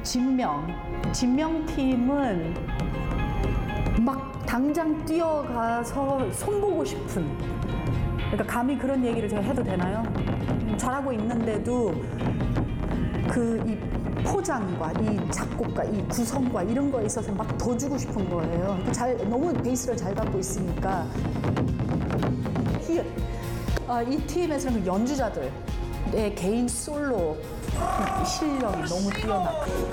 진명팀은 막 당장 뛰어가서 손보고 싶은, 그러니까 감히 그런 얘기를 제가 해도 되나요? 잘하고 있는데도 이 포장과 이 작곡과 이 구성과 이런 거에 있어서 막 더 주고 싶은 거예요. 너무 베이스를 잘 갖고 있으니까. 이 팀에서는 연주자들의 개인 솔로 실력이 너무 뛰어나고